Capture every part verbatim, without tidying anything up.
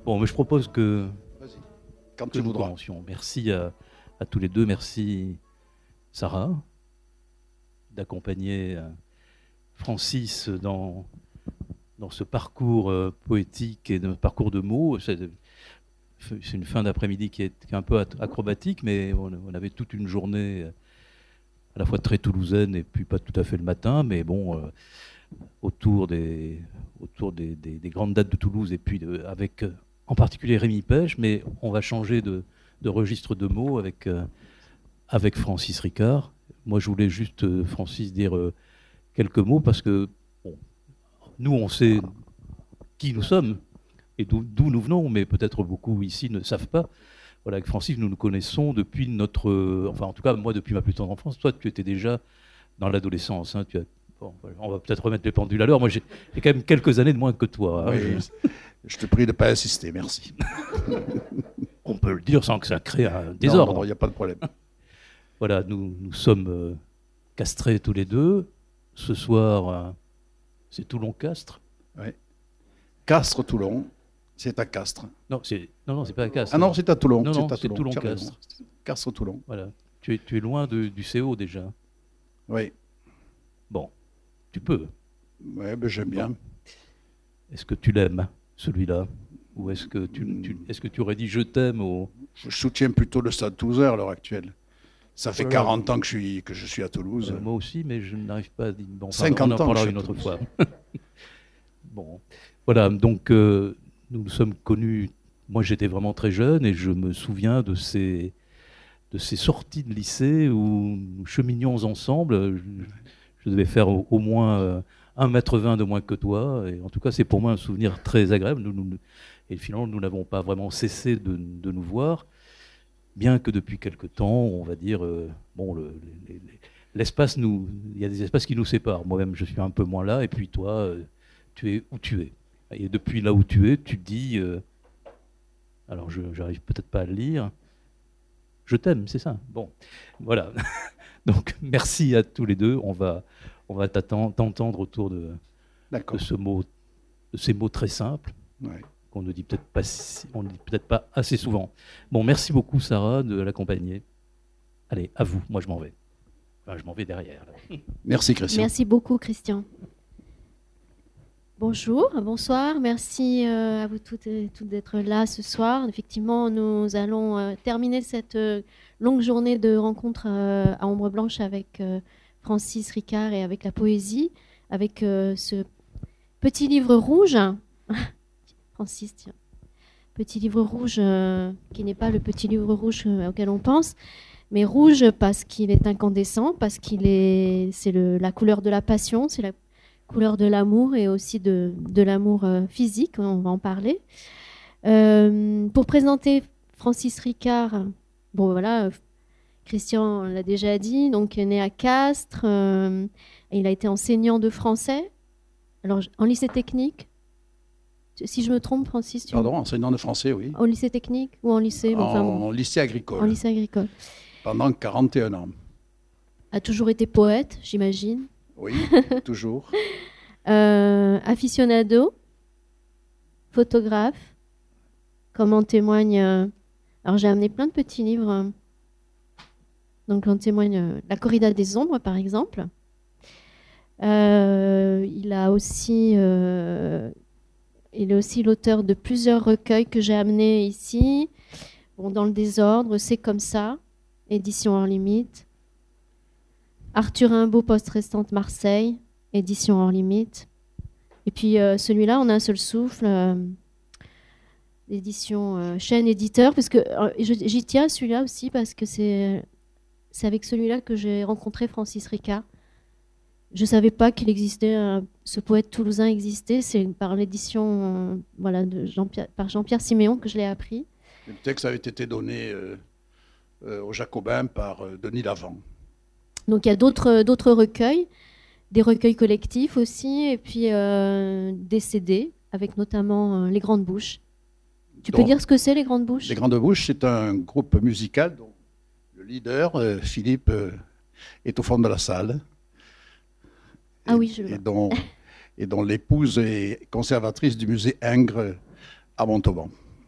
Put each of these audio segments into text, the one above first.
Bon, mais je propose que, Vas-y, quand que tu nous voudras. commencions. Merci à, à tous les deux. Merci Sarah d'accompagner euh, Francis dans, dans ce parcours euh, poétique et de parcours de mots. C'est, c'est une fin d'après-midi qui est, qui est un peu acrobatique, mais on, on avait toute une journée à la fois très toulousaine et puis pas tout à fait le matin, mais bon, euh, autour, des, autour des, des, des grandes dates de Toulouse et puis de, avec euh, en particulier Rémi Pêche, mais on va changer de, de registre de mots avec, euh, avec Francis Ricard. Moi, je voulais juste, euh, Francis, dire euh, quelques mots parce que bon, nous, on sait qui nous sommes et d'où, d'où nous venons, mais peut-être beaucoup ici ne savent pas. Voilà, avec Francis, nous nous connaissons depuis notre... Euh, enfin, en tout cas, moi, depuis ma plus tendre enfance. Toi, tu étais déjà dans l'adolescence. Hein, tu as, bon, voilà, on va peut-être remettre les pendules à l'heure. Moi, j'ai, j'ai quand même quelques années de moins que toi. Hein, Oui, je... je te prie de ne pas insister, merci. On peut le dire sans que ça crée un désordre. Non, il n'y a pas de problème. Voilà, nous, nous sommes euh, castrés tous les deux. Ce soir, euh, c'est Toulon-Castres. Oui. Castres-Toulon, c'est à Castres. Non, c'est, non, non, c'est pas à Castres. Ah non, c'est à Toulon. Non, c'est non, à c'est Toulon. Toulon-Castres. Castres-Toulon. Voilà. Tu es, tu es loin de, du C O déjà. Oui. Bon, tu peux. Oui, ben j'aime bien. Bon. Est-ce que tu l'aimes, celui-là? Ou est-ce que tu, tu, est-ce que tu aurais dit je t'aime au... Je soutiens plutôt le Stade Toulousain à l'heure actuelle. Ça fait Voilà. quarante ans que je suis, que je suis à Toulouse. Euh, moi aussi, mais je n'arrive pas à dire... Bon, cinquante on en ans parlera une autre fois. Bon, voilà, donc euh, nous nous sommes connus... Moi, j'étais vraiment très jeune et je me souviens de ces, de ces sorties de lycée où nous cheminions ensemble. Je, je devais faire au, au moins euh, un mètre vingt de moins que toi. Et en tout cas, c'est pour moi un souvenir très agréable. Nous, nous, et finalement, nous n'avons pas vraiment cessé de, de nous voir, bien que depuis quelque temps, on va dire, euh, bon, le, les, les, l'espace nous, il y a des espaces qui nous séparent. Moi-même, je suis un peu moins là, et puis toi, euh, tu es où tu es. Et depuis là où tu es, tu dis, euh, alors je j'arrive peut-être pas à le lire, je t'aime, c'est ça. Bon, voilà. Donc merci à tous les deux. On va, on va t'entendre autour de, de ce mot, de ces mots très simples. Ouais. Qu'on ne dit peut-être pas, on ne dit peut-être pas assez souvent. Bon, merci beaucoup Sarah de l'accompagner. Allez, à vous. Moi, je m'en vais. Enfin, je m'en vais derrière. Là. Merci Christian. Merci beaucoup Christian. Bonjour, bonsoir. Merci euh, à vous toutes et toutes d'être là ce soir. Effectivement, nous allons euh, terminer cette euh, longue journée de rencontres euh, à Ombre Blanche avec euh, Francis Ricard et avec la poésie, avec euh, ce petit livre rouge. Francis, tiens. Petit livre rouge euh, qui n'est pas le petit livre rouge euh, auquel on pense, mais rouge parce qu'il est incandescent, parce qu'il est, c'est le, la couleur de la passion, c'est la couleur de l'amour et aussi de, de l'amour euh, physique, on va en parler. Euh, pour présenter Francis Ricard, bon voilà, euh, Christian l'a déjà dit, donc né à Castres, euh, il a été enseignant de français, alors en lycée technique. Si je me trompe, Francis, tu... Pardon, enseignant de français, oui. En lycée technique ou en lycée bon, En enfin, bon. lycée agricole. En lycée agricole. Pendant quarante et un ans. A toujours été poète, j'imagine. Oui, toujours. euh, aficionado, photographe, comme en témoigne... Euh... Alors j'ai amené plein de petits livres. Euh... Donc en témoigne euh, La corrida des ombres, par exemple. Euh, il a aussi... Euh... Il est aussi l'auteur de plusieurs recueils que j'ai amenés ici. Bon, dans le désordre, C'est comme ça, édition hors limite. Arthur Rimbaud, poste restante Marseille, édition hors limite. Et puis euh, celui-là, On a un seul souffle, euh, édition euh, chaîne éditeur. Parce que euh, j'y tiens celui-là aussi parce que c'est, c'est avec celui-là que j'ai rencontré Francis Ricard. Je ne savais pas qu'il existait, euh, ce poète toulousain existait. C'est par l'édition euh, voilà, de Jean-Pierre, par Jean-Pierre Siméon que je l'ai appris. Le texte avait été donné euh, euh, aux Jacobins par euh, Denis Lavant. Donc il y a d'autres, d'autres recueils, des recueils collectifs aussi, et puis euh, des C D, avec notamment euh, Les Grandes Bouches. Tu Donc, peux dire ce que c'est, Les Grandes Bouches ? Les Grandes Bouches, c'est un groupe musical dont le leader, euh, Philippe, euh, est au fond de la salle. Ah et, oui, je le vois. Et dont, et dont l'épouse est conservatrice du musée Ingres à Montauban.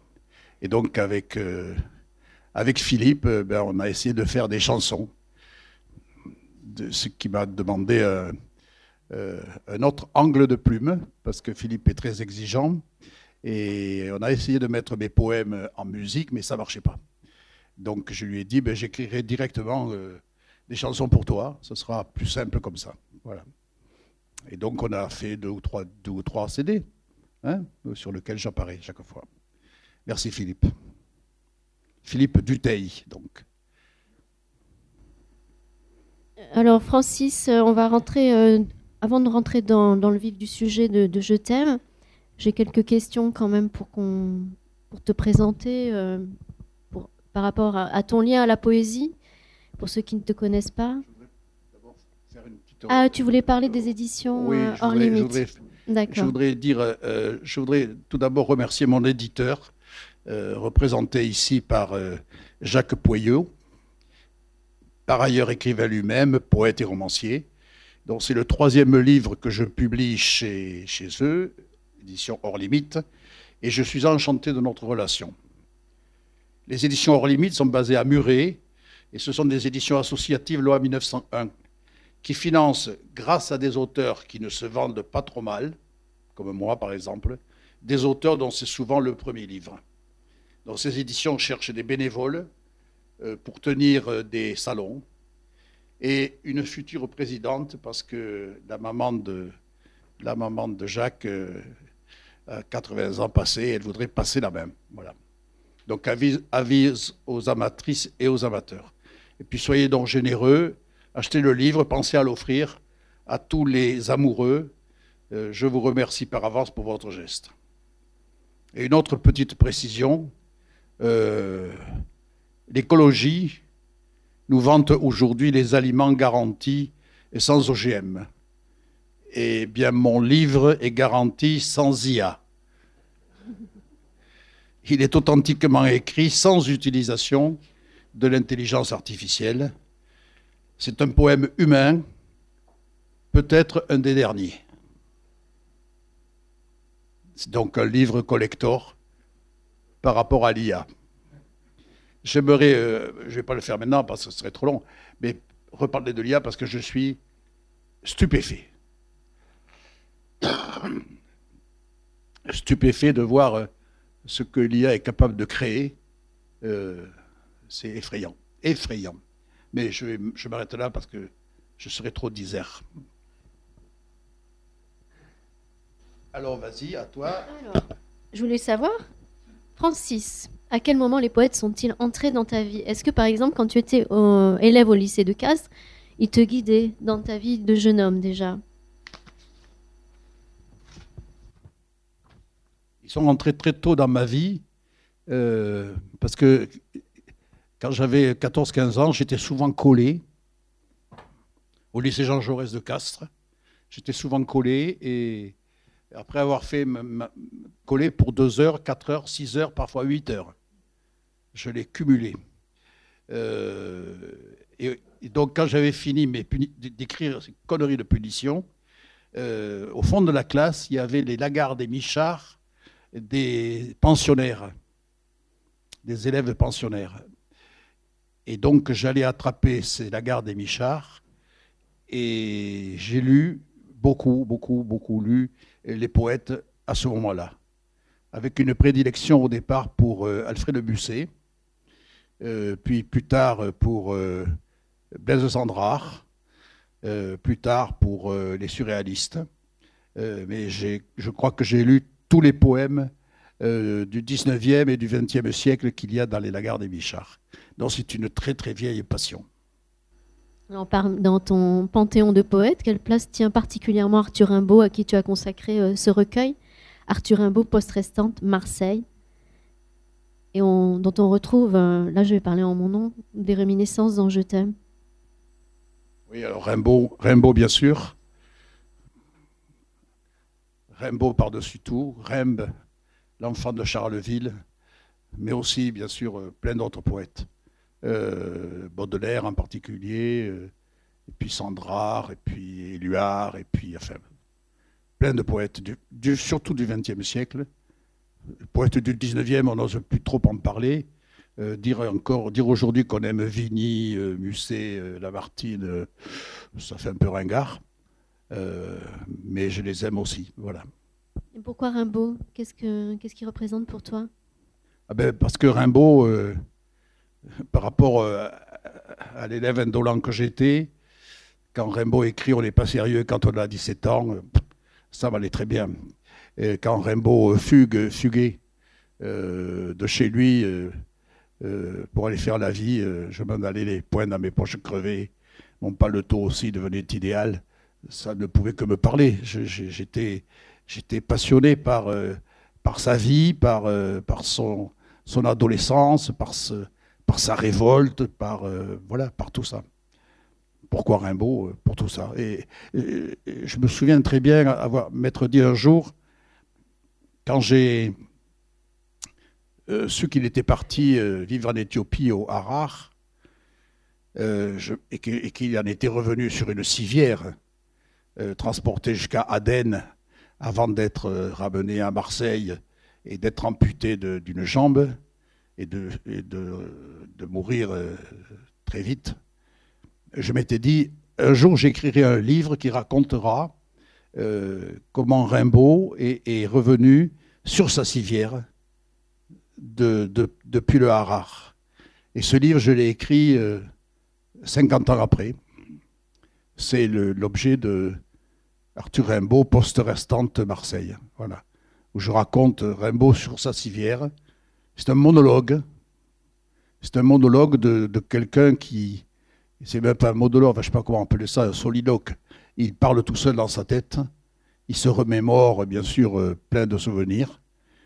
Et donc, avec, euh, avec Philippe, euh, ben, on a essayé de faire des chansons. De, ce qui m'a demandé euh, euh, un autre angle de plume, parce que Philippe est très exigeant. Et on a essayé de mettre mes poèmes en musique, mais ça ne marchait pas. Donc, je lui ai dit, ben, j'écrirai directement euh, des chansons pour toi. Ce sera plus simple comme ça. Voilà. Et donc, on a fait deux ou trois, deux ou trois C D, hein, sur lesquels j'apparais chaque fois. Merci Philippe. Philippe Dutheil, donc. Alors Francis, euh, on va rentrer, euh, avant de rentrer dans, dans le vif du sujet de, de Je t'aime, j'ai quelques questions quand même pour, qu'on, pour te présenter euh, pour, par rapport à, à ton lien à la poésie, pour ceux qui ne te connaissent pas. Ah, tu voulais parler des éditions oui, euh, je hors voudrais, limite. Je voudrais, D'accord. Je voudrais dire, euh, je voudrais tout d'abord remercier mon éditeur, euh, représenté ici par euh, Jacques Poyot, par ailleurs écrivain lui-même, poète et romancier. Donc c'est le troisième livre que je publie chez, chez eux, édition Hors Limite, et je suis enchanté de notre relation. Les éditions Hors Limite sont basées à Muret, et ce sont des éditions associatives loi mille neuf cent un, qui financent, grâce à des auteurs qui ne se vendent pas trop mal, comme moi par exemple, des auteurs dont c'est souvent le premier livre. Donc ces éditions cherchent des bénévoles euh, pour tenir euh, des salons, et une future présidente, parce que la maman de, la maman de Jacques euh, a quatre-vingts ans passés, elle voudrait passer la même. Voilà. Donc avise, avise aux amatrices et aux amateurs. Et puis soyez donc généreux, achetez le livre, pensez à l'offrir à tous les amoureux. Euh, je vous remercie par avance pour votre geste. Et une autre petite précision, euh, l'écologie nous vante aujourd'hui les aliments garantis et sans O G M. Eh bien, mon livre est garanti sans I A. Il est authentiquement écrit sans utilisation de l'intelligence artificielle. C'est un poème humain, peut-être un des derniers. C'est donc un livre collector par rapport à l'I A. J'aimerais, euh, je ne vais pas le faire maintenant parce que ce serait trop long, mais reparler de l'I A parce que je suis stupéfait. Stupéfait de voir euh, ce que l'I A est capable de créer. Euh, c'est effrayant, effrayant. Mais je, vais, je m'arrête là parce que je serais trop disert. Alors, vas-y, à toi. Alors, je voulais savoir, Francis, à quel moment les poètes sont-ils entrés dans ta vie? Est-ce que, par exemple, quand tu étais euh, élève au lycée de Castres, ils te guidaient dans ta vie de jeune homme déjà? Ils sont entrés très tôt dans ma vie, euh, parce que quand j'avais quatorze quinze ans, j'étais souvent collé au lycée Jean Jaurès de Castres. J'étais souvent collé et après avoir fait collé pour deux heures, quatre heures, six heures, parfois huit heures, je l'ai cumulé. Euh, et, et donc quand j'avais fini mes puni- d'écrire ces conneries de punition, euh, au fond de la classe, il y avait les Lagarde et Michard, des pensionnaires, des élèves pensionnaires. Et donc j'allais attraper ces Lagarde et Michard et j'ai lu beaucoup, beaucoup, beaucoup lu les poètes à ce moment-là, avec une prédilection au départ pour euh, Alfred de Musset, euh, puis plus tard pour euh, Blaise Cendrars, euh, plus tard pour euh, les surréalistes. Euh, mais j'ai, je crois que j'ai lu tous les poèmes euh, du dix-neuvième et du vingtième siècle qu'il y a dans les Lagarde et Michard. Donc c'est une très très vieille passion. Alors, dans ton panthéon de poètes, quelle place tient particulièrement Arthur Rimbaud, à qui tu as consacré euh, ce recueil, Arthur Rimbaud, poste restante, Marseille, et on, dont on retrouve, euh, là je vais parler en mon nom, des réminiscences dans Je t'aime. Oui, alors Rimbaud, Rimbaud bien sûr. Rimbaud par-dessus tout, Rimbe, l'enfant de Charleville, mais aussi bien sûr euh, plein d'autres poètes. Euh, Baudelaire en particulier, euh, et puis Cendrars, et puis Éluard, et puis enfin, plein de poètes, du, du, surtout du vingtième siècle, Le poète du dix-neuvième, on n'ose plus trop en parler. Euh, dire encore, dire aujourd'hui qu'on aime Vigny, euh, Musset, euh, Lamartine, euh, ça fait un peu ringard. Euh, mais je les aime aussi, voilà. Et pourquoi Rimbaud? Qu'est-ce que, qu'est-ce qu'il représente pour toi? Ah ben, parce que Rimbaud, euh, par rapport euh, à l'élève indolent que j'étais, quand Rimbaud écrit « On n'est pas sérieux quand on a dix-sept ans euh, », ça m'allait très bien. Et quand Rimbaud fugue, fuguait euh, de chez lui euh, euh, pour aller faire la vie, euh, je m'en allais les poings dans mes poches crevées, mon paletot aussi devenait idéal. Ça ne pouvait que me parler. Je, j'étais, j'étais passionné par, euh, par sa vie, par, euh, par son, son adolescence, par, ce, par sa révolte, par, euh, voilà, par tout ça. Pourquoi Rimbaud? Pour tout ça. Et, et, et je me souviens très bien avoir m'être dit un jour, quand j'ai euh, su qu'il était parti euh, vivre en Éthiopie, au Harar, euh, je, et qu'il en était revenu sur une civière, euh, transporté jusqu'à Aden, avant d'être euh, ramené à Marseille et d'être amputé de, d'une jambe et de, et de, de mourir euh, très vite. Je m'étais dit, un jour j'écrirai un livre qui racontera euh, comment Rimbaud est, est revenu sur sa civière de, de, depuis le Harar. Et ce livre, je l'ai écrit euh, cinquante ans après. C'est le, l'objet de Arthur Rimbaud, Poste restante Marseille. Voilà. Où je raconte Rimbaud sur sa civière. C'est un monologue. C'est un monologue de, de quelqu'un qui... C'est même pas un monologue, je ne sais pas comment appeler ça, un soliloque. Il parle tout seul dans sa tête. Il se remémore, bien sûr, euh, plein de souvenirs.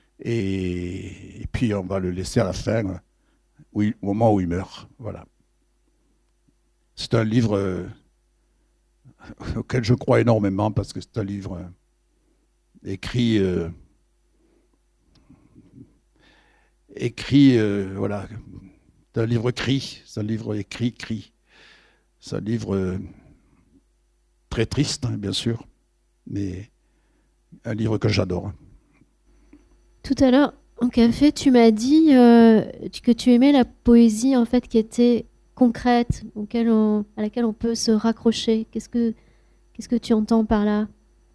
Et, et puis, on va le laisser à la fin, où il, au moment où il meurt. Voilà. C'est un livre euh, auquel je crois énormément, parce que c'est un livre euh, écrit... Euh, écrit, euh, voilà. C'est un livre écrit. C'est un livre écrit, cri. C'est un livre euh, très triste, hein, bien sûr, mais un livre que j'adore. Tout à l'heure, en café, tu m'as dit euh, que tu aimais la poésie en fait qui était concrète, auquel on, à laquelle on peut se raccrocher. Qu'est-ce que, qu'est-ce que tu entends par là?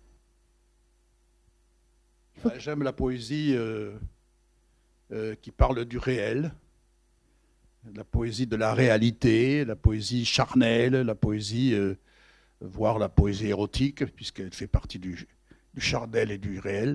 Faut... J'aime la poésie euh, euh, qui parle du réel. La poésie de la réalité, la poésie charnelle, la poésie, euh, voire la poésie érotique, puisqu'elle fait partie du, du charnel et du réel.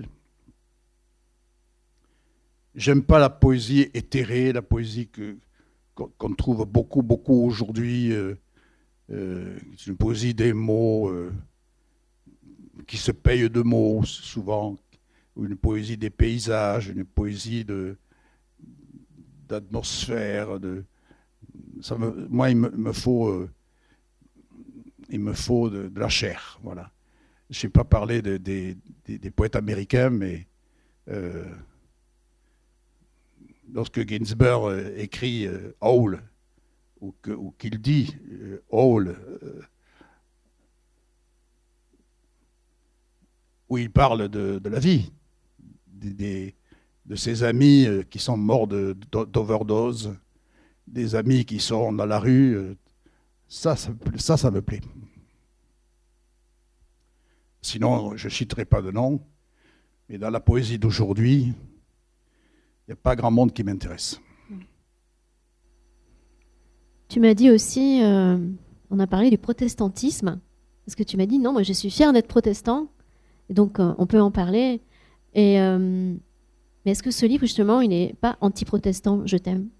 J'aime pas la poésie éthérée, la poésie que, qu'on trouve beaucoup, beaucoup aujourd'hui. Euh, euh, c'est une poésie des mots, euh, qui se paye de mots, souvent, ou une poésie des paysages, une poésie de... d'atmosphère, de, ça me, moi il me, me faut, euh, il me faut de, de la chair, voilà. Je n'ai pas parlé de, de, de, des poètes américains, mais euh, lorsque Ginsberg euh, écrit euh, Howl, ou, que, ou qu'il dit euh, Howl, euh, où il parle de, de la vie, des, des de ses amis qui sont morts de, d'overdose, des amis qui sont dans la rue, ça, ça, ça, ça me plaît. Sinon, je ne citerai pas de nom, mais dans la poésie d'aujourd'hui, il n'y a pas grand monde qui m'intéresse. Tu m'as dit aussi, euh, on a parlé du protestantisme, parce que tu m'as dit, non, moi je suis fière d'être protestant, et donc euh, on peut en parler, et... Euh, Mais est-ce que ce livre, justement, il n'est pas anti-protestant, Je t'aime?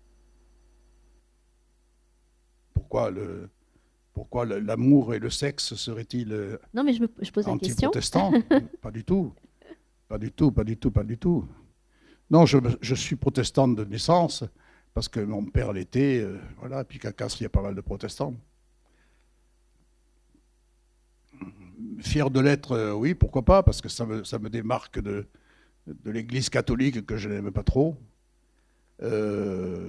Pourquoi, le, pourquoi le, l'amour et le sexe seraient-ils non, mais je, me, je pose la question. Anti-protestants? Pas du tout. Pas du tout, pas du tout, pas du tout. Non, je, je suis protestant de naissance, parce que mon père l'était, euh, voilà, puis qu'à Castres, il y a pas mal de protestants. Fier de l'être, euh, oui, pourquoi pas, parce que ça me, ça me démarque de... de l'Église catholique que je n'aime pas trop. Euh...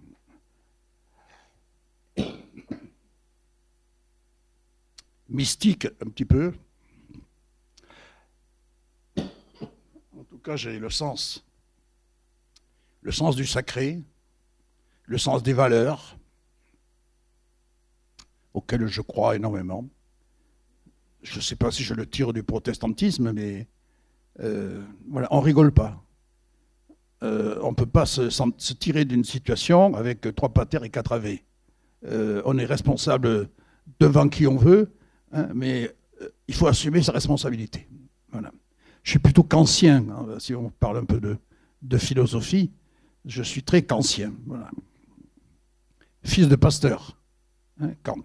Mystique un petit peu. En tout cas, j'ai le sens le sens du sacré, le sens des valeurs, auxquelles je crois énormément. Je ne sais pas si je le tire du protestantisme, mais euh, voilà, on ne rigole pas. Euh, on ne peut pas se, se tirer d'une situation avec trois pas terre et quatre A V. Euh, on est responsable devant qui on veut, hein, mais euh, il faut assumer sa responsabilité. Voilà. Je suis plutôt kantien, hein, si on parle un peu de, de philosophie, je suis très kantien. Voilà. Fils de pasteur, hein, Kant.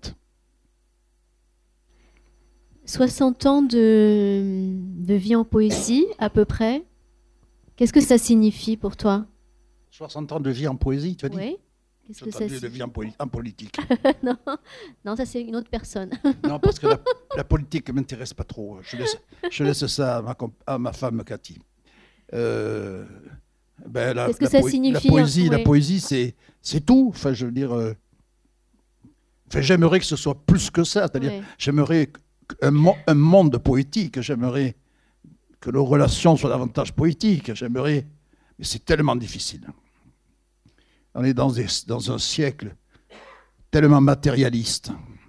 soixante ans de, de vie en poésie, à peu près. Qu'est-ce que ça signifie pour toi? soixante ans de vie en poésie, tu as dit? Oui. Qu'est-ce que ça de vie en, poli- en politique. non, non, ça c'est une autre personne. Non, parce que la, la politique ne m'intéresse pas trop. Je laisse, je laisse ça à ma, à ma femme Cathy. Euh, ben, la, Qu'est-ce que la ça po- signifie? La poésie, hein, la oui. poésie c'est, c'est tout. Enfin, je veux dire, euh, enfin, j'aimerais que ce soit plus que ça. C'est-à-dire, Oui. j'aimerais un, mo- un monde poétique. J'aimerais que nos relations soient davantage poétiques. J'aimerais, mais c'est tellement difficile. On est dans, des, dans un siècle tellement matérialiste,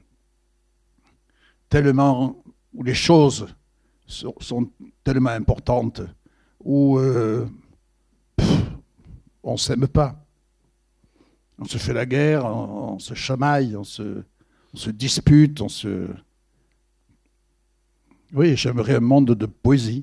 tellement où les choses sont, sont tellement importantes, où euh, pff, on ne s'aime pas. On se fait la guerre, on, on se chamaille, on se, on se dispute, on se... Oui, j'aimerais un monde de poésie.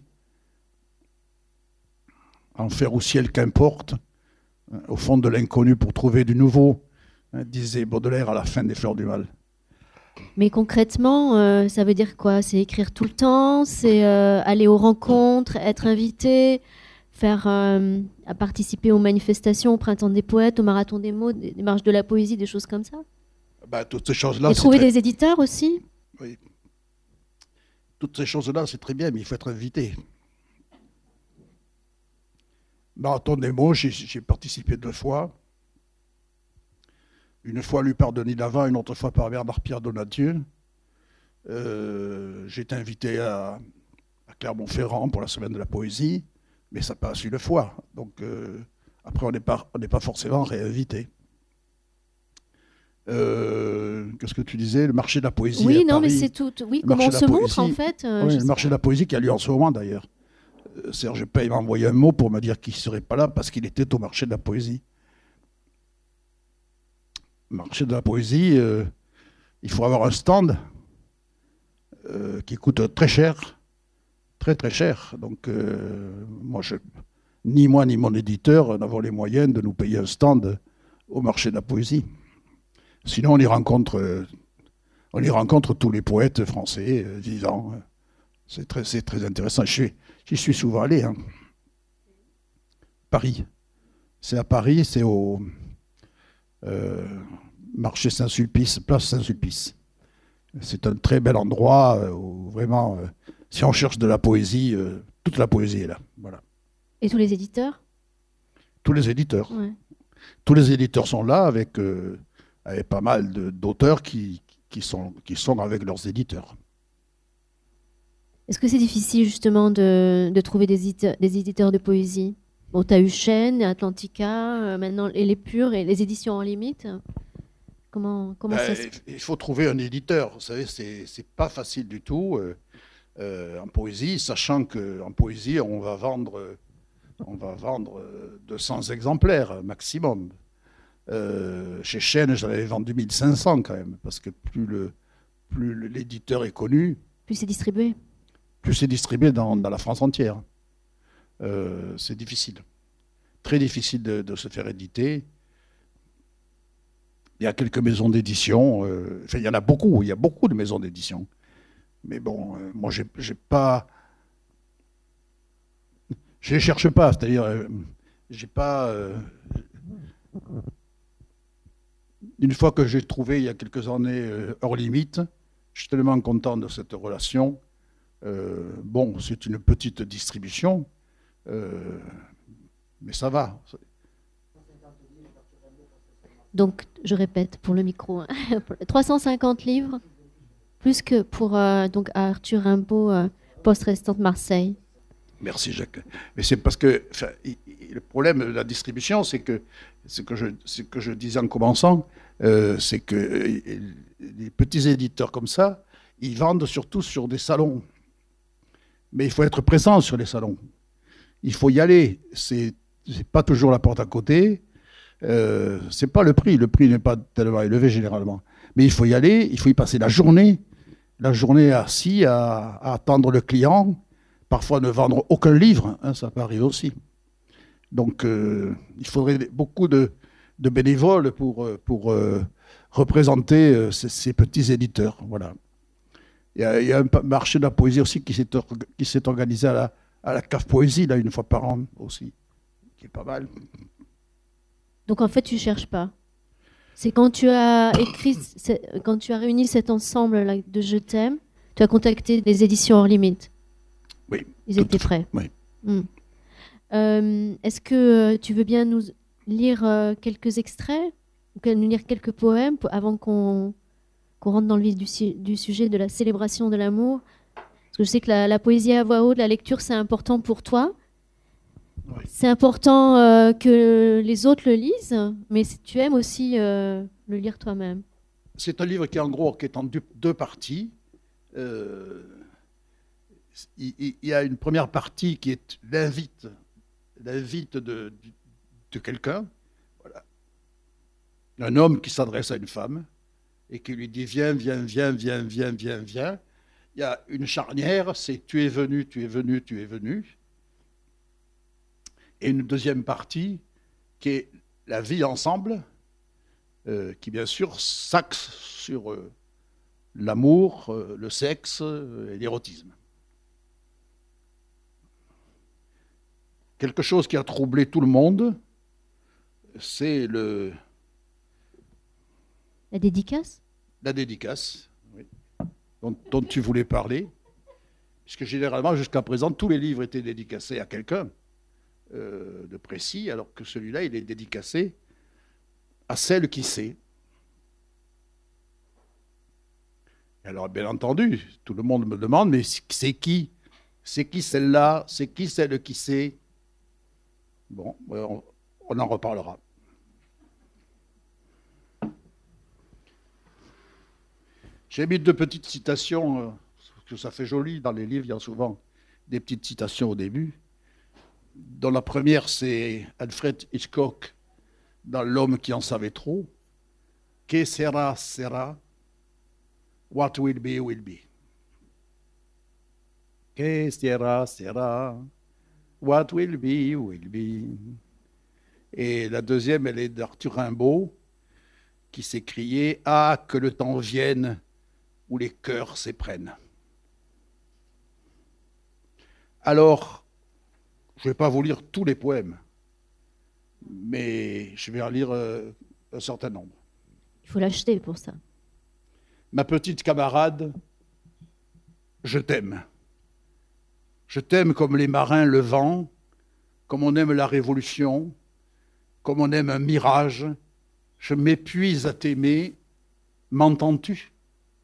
Enfer ou ciel, qu'importe. Au fond de l'inconnu pour trouver du nouveau, hein, disait Baudelaire à la fin des Fleurs du Mal. Mais concrètement, euh, ça veut dire quoi? C'est écrire tout le temps, c'est euh, aller aux rencontres, être invité, faire euh, à participer aux manifestations, au Printemps des Poètes, au Marathon des mots, des, des marches de la poésie, des choses comme ça. Ben, toutes ces choses-là, Et c'est trouver très... des éditeurs aussi. Oui. Toutes ces choses-là, c'est très bien, mais il faut être invité. Marathon des mots, j'ai, j'ai participé deux fois. Une fois lu par Denis Lavant, une autre fois par Bernard-Pierre Donadieu. Euh, j'ai été invité à, à Clermont-Ferrand pour la semaine de la poésie, mais ça passe une fois. Donc euh, après, on n'est pas, on n'est pas forcément réinvité. Euh, qu'est-ce que tu disais? Le marché de la poésie. Oui, à non, Paris. mais c'est tout. Oui, Le comment on marché de se la montre en poésie. fait. euh, Oui, je le sais marché de pas. la poésie qui a lieu en ce moment d'ailleurs. Euh, Serge Pay m'a envoyé un mot pour me dire qu'il ne serait pas là parce qu'il était au marché de la poésie. Marché de la poésie, euh, il faut avoir un stand euh, qui coûte très cher, très très cher. Donc euh, moi, je, ni moi ni mon éditeur n'avons les moyens de nous payer un stand au marché de la poésie. Sinon, on y rencontre, euh, on y rencontre tous les poètes français euh, vivants. C'est très, c'est très intéressant. Je suis, j'y suis souvent allé. Hein. Paris. C'est à Paris, c'est au euh, marché Saint-Sulpice, place Saint-Sulpice. C'est un très bel endroit euh, où vraiment, euh, si on cherche de la poésie, euh, toute la poésie est là. Voilà. Et tous les éditeurs? Tous les éditeurs. Ouais. Tous les éditeurs sont là avec, euh, avec pas mal de, d'auteurs qui, qui, sont, qui sont avec leurs éditeurs. Est-ce que c'est difficile justement de, de trouver des éditeurs, des éditeurs de poésie? Bon, tu as eu Chêne, Atlantica, euh, maintenant et les Purs et les éditions en limite. Comment, comment Ben, ça se... il faut trouver un éditeur. Vous savez, c'est, c'est pas facile du tout euh, euh, en poésie, sachant qu'en poésie, on va vendre, on va vendre deux cents exemplaires maximum. Euh, chez Chêne, j'en avais vendu mille cinq cents quand même, parce que plus, le, plus l'éditeur est connu, Plus c'est distribué. plus c'est distribué dans, dans la France entière. Euh, c'est difficile. Très difficile de, de se faire éditer. Il y a quelques maisons d'édition. Euh, enfin, il y en a beaucoup. Il y a beaucoup de maisons d'édition. Mais bon, euh, moi, j'ai, j'ai pas... Je ne les cherche pas. C'est-à-dire, euh, j'ai pas... Euh, une fois que j'ai trouvé, il y a quelques années, euh, Hors Limite, je suis tellement content de cette relation. Euh, bon, c'est une petite distribution. Euh, mais ça va. Donc, je répète pour le micro, hein, trois cent cinquante livres, plus que pour euh, donc Arthur Rimbaud, euh, Poste restante Marseille. Merci Jacques. Mais c'est parce que enfin, le problème de la distribution, c'est que ce que je, ce que je disais en commençant, euh, c'est que euh, les petits éditeurs comme ça, ils vendent surtout sur des salons. Mais il faut être présent sur les salons. Il faut y aller. C'est, c'est pas toujours la porte à côté. Euh, c'est pas le prix. Le prix n'est pas tellement élevé généralement. Mais il faut y aller. Il faut y passer la journée. La journée assis à, à attendre le client. Parfois ne vendre aucun livre. Hein, ça peut arriver aussi. Donc euh, il faudrait beaucoup de, de bénévoles pour, pour euh, représenter euh, ces, ces petits éditeurs. Voilà. Il y, a, il y a un marché de la poésie aussi qui s'est, qui s'est organisé à la, à la cave poésie, là, une fois par an aussi, qui est pas mal. Donc en fait, tu ne cherches pas. C'est quand tu as écrit, quand tu as réuni cet ensemble-là de Je t'aime, tu as contacté des éditions hors limite. Oui. Ils étaient prêts. Oui. Mm. Euh, est-ce que tu veux bien nous lire euh, quelques extraits, ou nous lire quelques poèmes avant qu'on... qu'on rentre dans le vif du, du sujet de la célébration de l'amour? Parce que je sais que la, la poésie à voix haute, la lecture, c'est important pour toi. Oui. C'est important euh, que les autres le lisent, mais tu aimes aussi euh, le lire toi-même. C'est un livre qui, en gros, qui est en deux, deux parties. Euh, il, il y a une première partie qui est l'invite, l'invite de, de, de quelqu'un. Voilà. Un homme qui s'adresse à une femme et qui lui dit « viens, viens, viens, viens, viens, viens, viens ». Il y a une charnière, c'est « tu es venu, tu es venu, tu es venu ». Et une deuxième partie qui est la vie ensemble, euh, qui bien sûr s'axe sur euh, l'amour, euh, le sexe euh, et l'érotisme. Quelque chose qui a troublé tout le monde, c'est le... La dédicace ? La dédicace, oui, dont, dont tu voulais parler, puisque généralement, jusqu'à présent, tous les livres étaient dédicacés à quelqu'un euh, de précis, alors que celui-là, il est dédicacé à celle qui sait. Alors, bien entendu, tout le monde me demande, mais c'est qui ? C'est qui celle-là ? C'est qui celle qui sait ? Bon, on, on en reparlera. J'ai mis deux petites citations, euh, parce que ça fait joli, dans les livres, il y a souvent des petites citations au début. Dans la première, c'est Alfred Hitchcock, dans L'homme qui en savait trop. « Que sera, sera. What will be, will be. » « Que sera, sera. What will be, will be. » Et la deuxième, elle est d'Arthur Rimbaud, qui s'écriait « Ah, que le temps vienne où les cœurs s'éprennent. » Alors, je ne vais pas vous lire tous les poèmes, mais je vais en lire euh, un certain nombre. Il faut l'acheter pour ça. Ma petite camarade, je t'aime. Je t'aime comme les marins le vent, comme on aime la révolution, comme on aime un mirage. Je m'épuise à t'aimer, m'entends-tu ?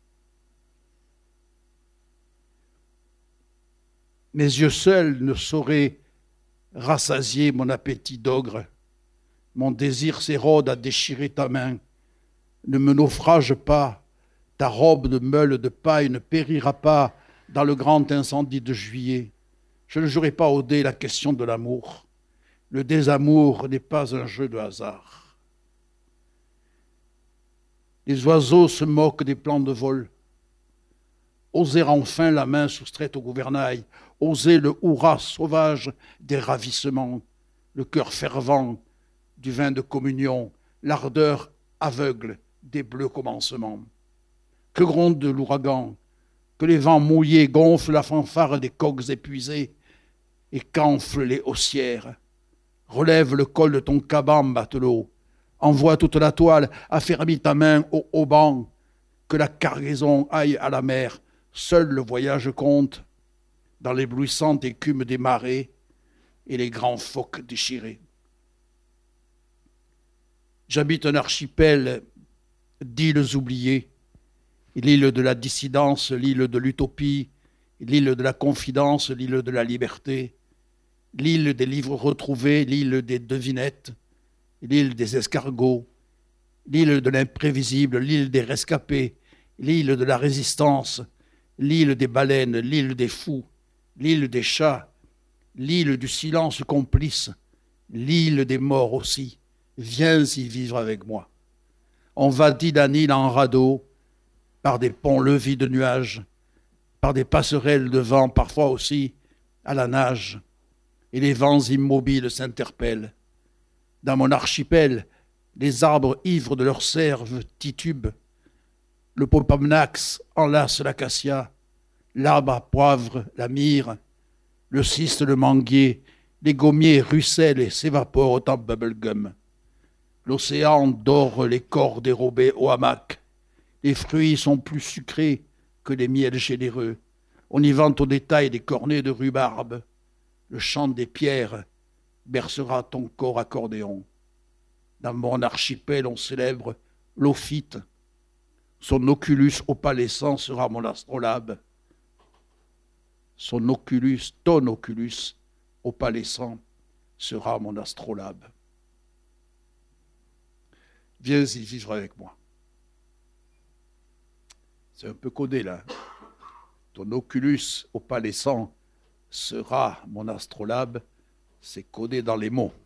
Mes yeux seuls ne sauraient rassasier mon appétit d'ogre. Mon désir s'érode à déchirer ta main. Ne me naufrage pas, ta robe de meule de paille ne périra pas dans le grand incendie de juillet. Je ne jouerai pas au dé la question de l'amour. Le désamour n'est pas un jeu de hasard. Les oiseaux se moquent des plans de vol. Oser enfin la main soustraite au gouvernail, oser le hurrah sauvage des ravissements, le cœur fervent du vin de communion, l'ardeur aveugle des bleus commencements. Que gronde l'ouragan, que les vents mouillés gonflent la fanfare des coqs épuisés et qu'enflent les haussières. Relève le col de ton caban, matelot, envoie toute la toile, affermis ta main au haut banc, que la cargaison aille à la mer. Seul le voyage compte dans l'éblouissante écume des marées et les grands phoques déchirés. J'habite un archipel d'îles oubliées, l'île de la dissidence, l'île de l'utopie, l'île de la confidence, l'île de la liberté. l'île des livres retrouvés, l'île des devinettes, l'île des escargots, l'île de l'imprévisible, l'île des rescapés, l'île de la résistance, l'île des baleines, l'île des fous, l'île des chats, l'île du silence complice, l'île des morts aussi. Viens y vivre avec moi. On va d'île île en radeau, par des ponts levis de nuages, par des passerelles de vent, parfois aussi à la nage, et les vents immobiles s'interpellent. Dans mon archipel, les arbres ivres de leur sève titubent. Le popamnax enlace l'acacia, l'arbre à poivre, la myrrhe, le cyste, le manguier, les gommiers ruissellent et s'évaporent en bubblegum. L'océan dore les corps dérobés au hamac. Les fruits sont plus sucrés que les miels généreux. On y vante au détail des cornets de rhubarbe. Le chant des pierres bercera ton corps accordéon. Dans mon archipel, on célèbre l'ophyte. Son oculus opalescent sera mon astrolabe. Son oculus, ton oculus opalescent sera mon astrolabe. Viens y vivre avec moi. C'est un peu codé là. Ton oculus opalescent sera mon astrolabe. C'est codé dans les mots.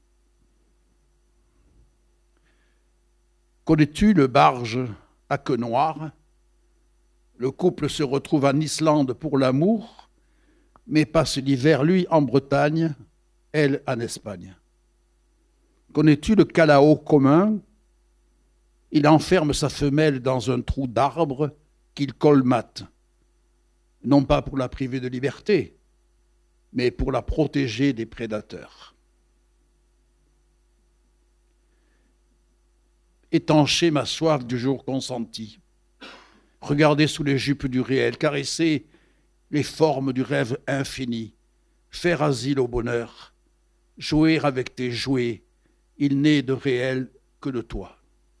Connais-tu le barge à queue noire? Le couple se retrouve en Islande pour l'amour, mais passe l'hiver, lui, en Bretagne, elle, en Espagne. Connais-tu le calao commun? Il enferme sa femelle dans un trou d'arbre qu'il colmate, non pas pour la priver de liberté, mais pour la protéger des prédateurs. Étancher ma soif du jour consenti, regarder sous les jupes du réel, caresser les formes du rêve infini, faire asile au bonheur, jouer avec tes jouets, il n'est de réel que de toi.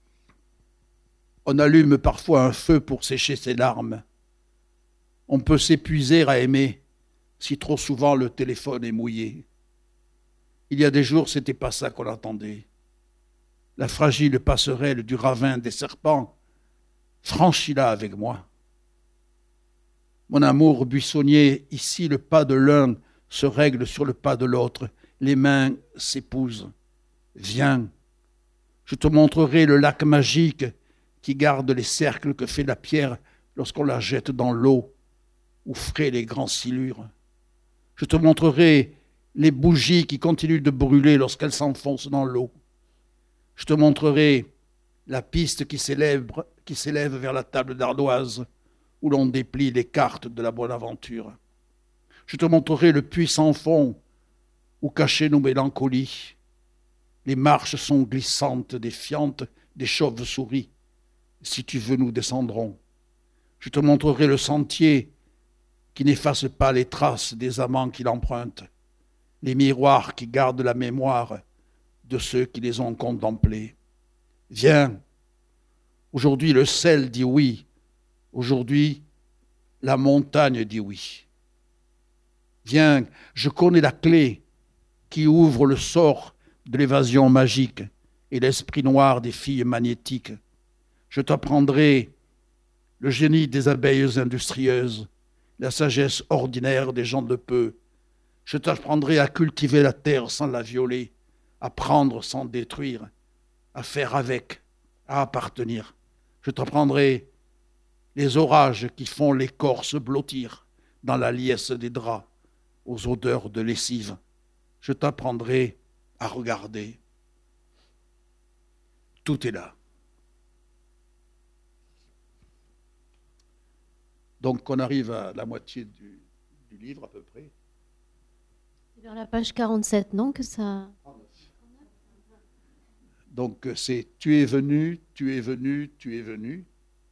On allume parfois un feu pour sécher ses larmes. On peut s'épuiser à aimer si trop souvent le téléphone est mouillé. Il y a des jours, c'était pas ça qu'on attendait. La fragile passerelle du ravin des serpents, franchis-la avec moi. Mon amour buissonnier, ici le pas de l'un se règle sur le pas de l'autre, les mains s'épousent. Viens, je te montrerai le lac magique qui garde les cercles que fait la pierre lorsqu'on la jette dans l'eau, où frais les grands silures. Je te montrerai les bougies qui continuent de brûler lorsqu'elles s'enfoncent dans l'eau. Je te montrerai la piste qui s'élève, qui s'élève vers la table d'ardoise, où l'on déplie les cartes de la bonne aventure. Je te montrerai le puits sans fond, où cachées nos mélancolies. Les marches sont glissantes, défiantes, des chauves-souris. Si tu veux, nous descendrons. Je te montrerai le sentier qui n'efface pas les traces des amants qui l'empruntent, les miroirs qui gardent la mémoire de ceux qui les ont contemplés. Viens, aujourd'hui le sel dit oui, aujourd'hui la montagne dit oui. Viens, je connais la clé qui ouvre le sort de l'évasion magique et l'esprit noir des filles magnétiques. Je t'apprendrai le génie des abeilles industrieuses, la sagesse ordinaire des gens de peu. Je t'apprendrai à cultiver la terre sans la violer, à prendre sans détruire, à faire avec, à appartenir. Je t'apprendrai les orages qui font l'écorce blottir dans la liesse des draps, aux odeurs de lessive. Je t'apprendrai à regarder. Tout est là. Donc on arrive à la moitié du, du livre à peu près. C'est vers la page quarante-sept, non, que ça... Donc c'est « tu es venu, tu es venu, tu es venu ».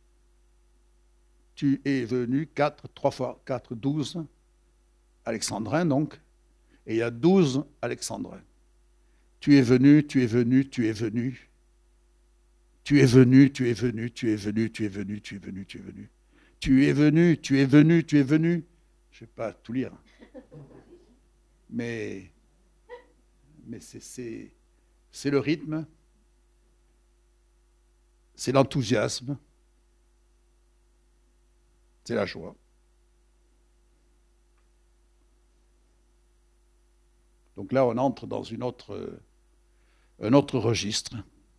Tu es venu, quatre, trois fois quatre, douze, alexandrins donc, et il y a douze alexandrins. Tu es venu, tu es venu, tu es venu. Tu es venu, tu es venu, tu es venu, tu es venu, tu es venu, tu es venu. Tu es venu, tu es venu, tu es venu. Je ne vais pas tout lire. mais, mais c'est, c'est, c'est le rythme, c'est l'enthousiasme, c'est la joie. Donc là, on entre dans une autre, un autre registre.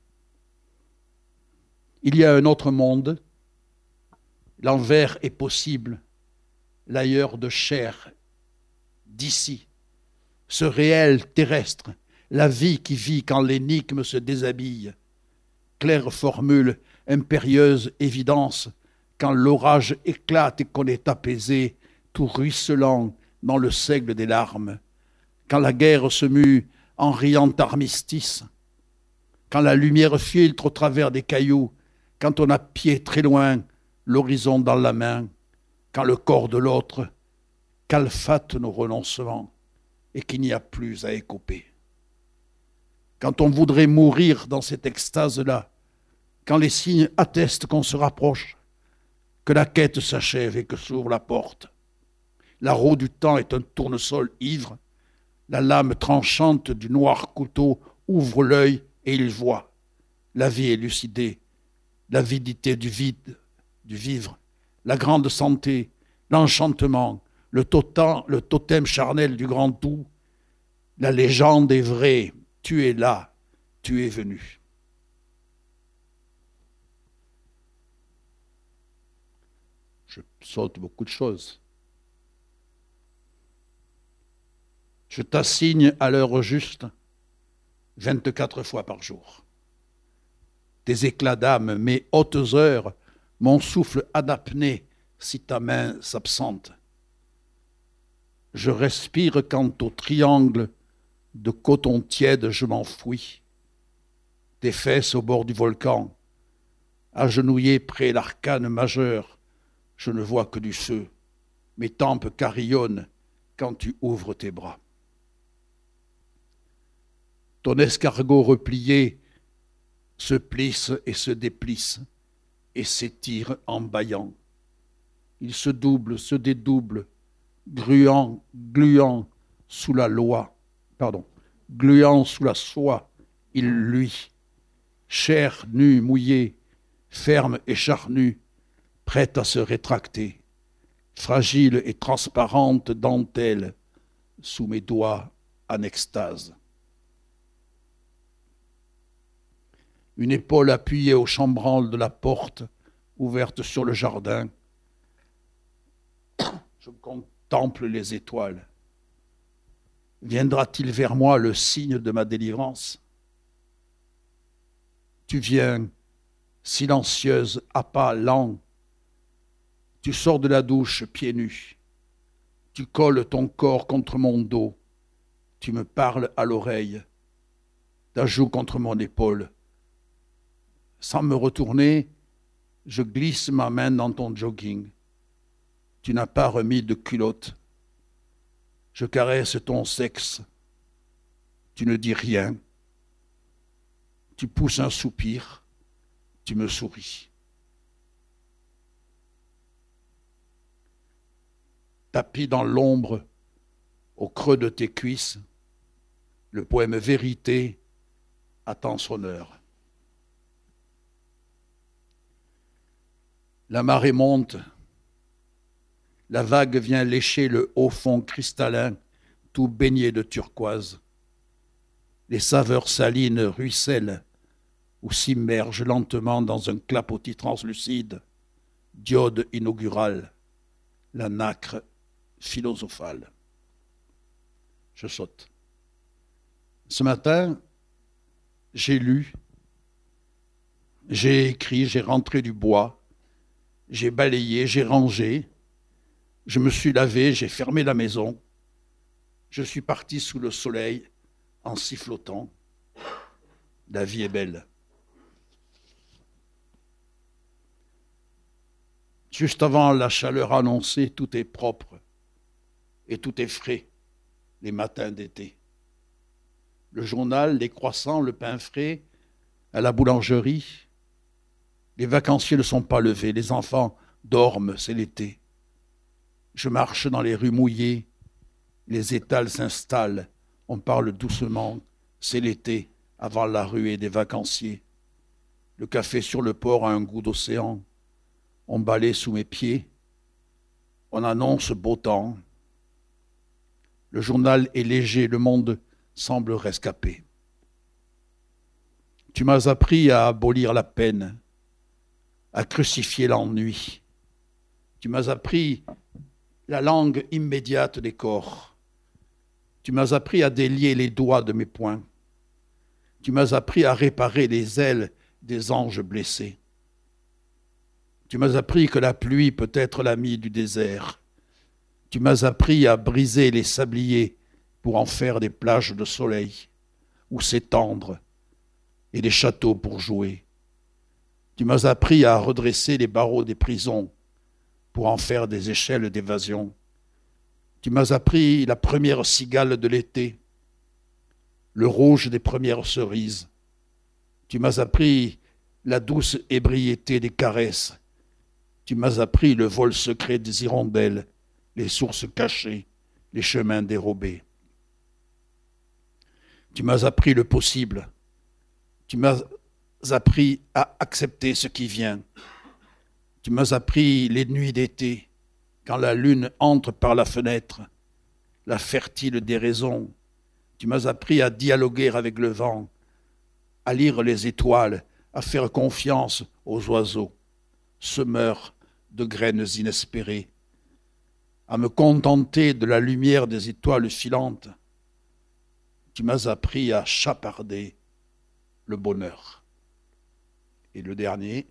Il y a un autre monde. L'envers est possible, l'ailleurs de chair, d'ici. Ce réel terrestre, la vie qui vit quand l'énigme se déshabille. Claire formule, impérieuse évidence, quand l'orage éclate et qu'on est apaisé, tout ruisselant dans le seigle des larmes. Quand la guerre se mue en riant armistice, quand la lumière filtre au travers des cailloux, quand on a pied très loin, l'horizon dans la main, quand le corps de l'autre calfate nos renoncements et qu'il n'y a plus à écoper. Quand on voudrait mourir dans cette extase-là, quand les signes attestent qu'on se rapproche, que la quête s'achève et que s'ouvre la porte. La roue du temps est un tournesol ivre. La lame tranchante du noir couteau ouvre l'œil et il voit. La vie élucidée, l'avidité du vide, du vivre, la grande santé, l'enchantement, le totem, le totem charnel du grand tout. La légende est vraie, tu es là, tu es venu. Je saute beaucoup de choses. Je t'assigne à l'heure juste vingt-quatre fois par jour. Tes éclats d'âme, mes hautes heures, mon souffle adapné si ta main s'absente. Je respire quand au triangle de coton tiède je m'enfouis. Tes fesses au bord du volcan, agenouillées près l'arcane majeur, je ne vois que du feu. Mes tempes carillonnent quand tu ouvres tes bras. Ton escargot replié se plisse et se déplisse et s'étire en bâillant. Il se double, se dédouble, gruant, gluant sous la loi, pardon, gluant sous la soie, il luit, chair nue, mouillée, ferme et charnue, prête à se rétracter, fragile et transparente dentelle sous mes doigts en extase. Une épaule appuyée au chambranle de la porte ouverte sur le jardin. Je contemple les étoiles. Viendra-t-il vers moi le signe de ma délivrance? Tu viens, silencieuse, à pas lents. Tu sors de la douche pieds nus. Tu colles ton corps contre mon dos. Tu me parles à l'oreille. Ta joue contre mon épaule. Sans me retourner, je glisse ma main dans ton jogging. Tu n'as pas remis de culotte. Je caresse ton sexe. Tu ne dis rien. Tu pousses un soupir. Tu me souris. Tapis dans l'ombre, au creux de tes cuisses, le poème Vérité attend son heure. La marée monte, la vague vient lécher le haut fond cristallin, tout baigné de turquoise. Les saveurs salines ruissellent ou s'immergent lentement dans un clapotis translucide, diode inaugurale, la nacre philosophale. Je saute. Ce matin, j'ai lu, j'ai écrit, j'ai rentré du bois, j'ai balayé, j'ai rangé, je me suis lavé, j'ai fermé la maison, je suis parti sous le soleil en sifflotant. La vie est belle. Juste avant la chaleur annoncée, tout est propre et tout est frais, les matins d'été. Le journal, les croissants, le pain frais, à la boulangerie. Les vacanciers ne sont pas levés, les enfants dorment, c'est l'été. Je marche dans les rues mouillées, Les étals s'installent, on parle doucement, c'est l'été, avant la ruée des vacanciers. Le café sur le port a un goût d'océan. On balaie sous mes pieds. On annonce beau temps. Le journal est léger, le monde semble rescapé. Tu m'as appris à abolir la peine, à crucifier l'ennui. Tu m'as appris la langue immédiate des corps. Tu m'as appris à délier les doigts de mes poings. Tu m'as appris à réparer les ailes des anges blessés. Tu m'as appris que la pluie peut être l'amie du désert. Tu m'as appris à briser les sabliers pour en faire des plages de soleil où s'étendre et des châteaux pour jouer. Tu m'as appris à redresser les barreaux des prisons pour en faire des échelles d'évasion. Tu m'as appris la première cigale de l'été, le rouge des premières cerises. Tu m'as appris la douce ébriété des caresses. Tu m'as appris le vol secret des hirondelles, les sources cachées, les chemins dérobés. Tu m'as appris le possible. Tu m'as appris à accepter ce qui vient. Tu m'as appris les nuits d'été, quand la lune entre par la fenêtre, la fertile des raisons. Tu m'as appris à dialoguer avec le vent, à lire les étoiles, à faire confiance aux oiseaux, semeurs de graines inespérées, à me contenter de la lumière des étoiles filantes. Tu m'as appris à chaparder le bonheur. Et le dernier,